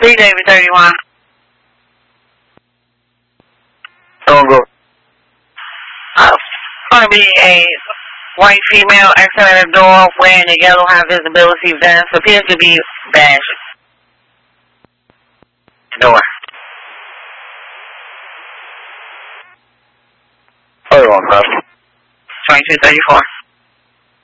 3 David 31. Don't go. Going to be a white female exiting the door wearing a yellow high visibility vest. Appears to be badged. Door. 31, 2234.